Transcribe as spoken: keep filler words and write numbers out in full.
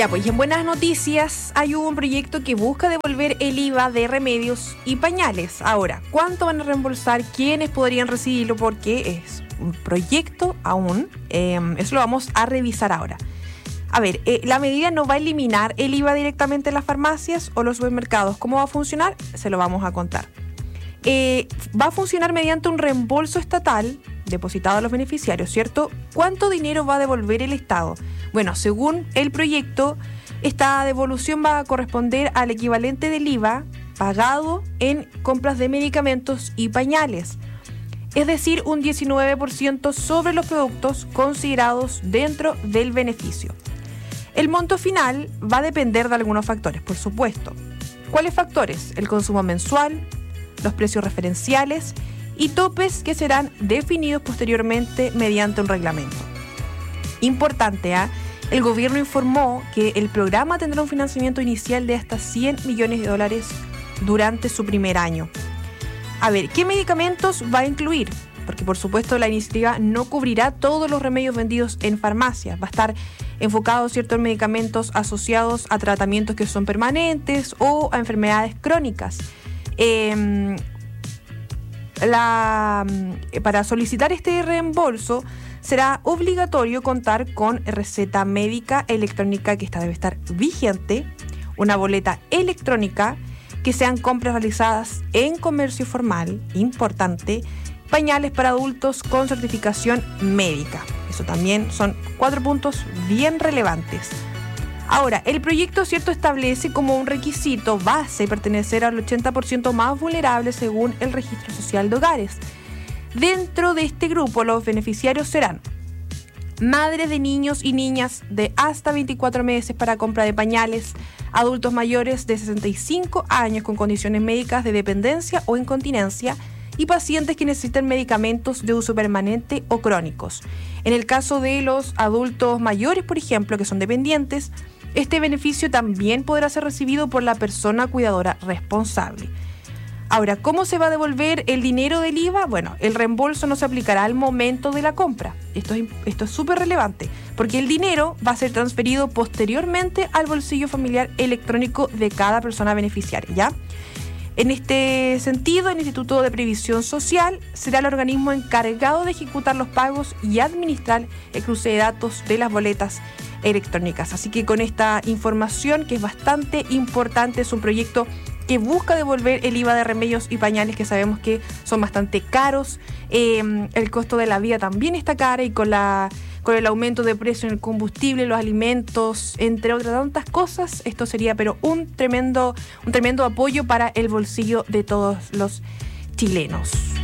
Ya, pues en buenas noticias hay un proyecto que busca devolver el I V A de remedios y pañales. Ahora, ¿cuánto van a reembolsar? ¿Quiénes podrían recibirlo? Porque es un proyecto aún. Eh, eso lo vamos a revisar ahora. A ver, eh, la medida no va a eliminar el I V A directamente en las farmacias o los supermercados. ¿Cómo va a funcionar? Se lo vamos a contar. Eh, va a funcionar mediante un reembolso estatal depositado a los beneficiarios, ¿cierto? ¿Cuánto dinero va a devolver el Estado? Bueno, según el proyecto, esta devolución va a corresponder al equivalente del I V A pagado en compras de medicamentos y pañales, es decir, un diecinueve por ciento sobre los productos considerados dentro del beneficio. El monto final va a depender de algunos factores, por supuesto. ¿Cuáles factores? El consumo mensual, los precios referenciales y topes que serán definidos posteriormente mediante un reglamento. Importante, ¿eh? El gobierno informó que el programa tendrá un financiamiento inicial de hasta cien millones de dólares durante su primer año. A ver, ¿qué medicamentos va a incluir? Porque por supuesto la iniciativa no cubrirá todos los remedios vendidos en farmacias. Va a estar enfocado, ¿cierto?, en medicamentos asociados a tratamientos que son permanentes o a enfermedades crónicas. Eh, la, para solicitar este reembolso será obligatorio contar con receta médica electrónica que esta debe estar vigente, una boleta electrónica, que sean compras realizadas en comercio formal, importante, pañales para adultos con certificación médica. Eso también son cuatro puntos bien relevantes. Ahora, el proyecto, ¿cierto?, establece como un requisito base pertenecer al ochenta por ciento más vulnerable según el Registro Social de Hogares. Dentro de este grupo, los beneficiarios serán madres de niños y niñas de hasta veinticuatro meses para compra de pañales, adultos mayores de sesenta y cinco años con condiciones médicas de dependencia o incontinencia y pacientes que necesiten medicamentos de uso permanente o crónicos. En el caso de los adultos mayores, por ejemplo, que son dependientes, este beneficio también podrá ser recibido por la persona cuidadora responsable. Ahora, ¿cómo se va a devolver el dinero del I V A? Bueno, el reembolso no se aplicará al momento de la compra. Esto es esto es súper relevante, porque el dinero va a ser transferido posteriormente al bolsillo familiar electrónico de cada persona beneficiaria, ¿ya? En este sentido, el Instituto de Previsión Social será el organismo encargado de ejecutar los pagos y administrar el cruce de datos de las boletas electrónicas. Así que con esta información, que es bastante importante, es un proyecto que busca devolver el I V A de remedios y pañales, que sabemos que son bastante caros. Eh, el costo de la vida también está caro, y con la con el aumento de precio en el combustible, los alimentos, entre otras tantas cosas, esto sería pero un tremendo, un tremendo apoyo para el bolsillo de todos los chilenos.